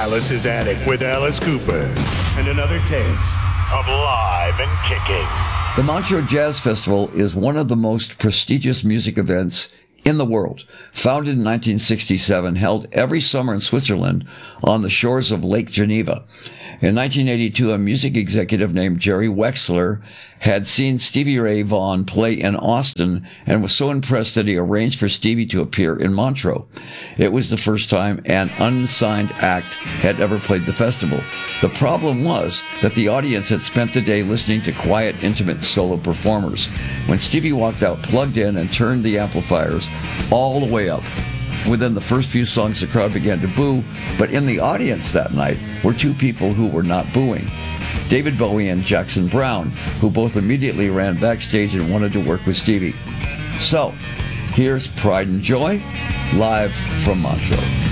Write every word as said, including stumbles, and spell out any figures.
Alice's Attic with Alice Cooper. And another taste of live and kicking. The Montreux Jazz Festival is one of the most prestigious music events in the world. Founded in nineteen sixty-seven, held every summer in Switzerland on the shores of Lake Geneva. In nineteen eighty-two, a music executive named Jerry Wexler had seen Stevie Ray Vaughan play in Austin and was so impressed that he arranged for Stevie to appear in Montreux. It was the first time an unsigned act had ever played the festival. The problem was that the audience had spent the day listening to quiet, intimate solo performers. When Stevie walked out, plugged in, and turned the amplifiers all the way up, within the first few songs, the crowd began to boo, but in the audience that night were two people who were not booing. David Bowie and Jackson Browne, who both immediately ran backstage and wanted to work with Stevie. So, here's Pride and Joy, live from Montreux.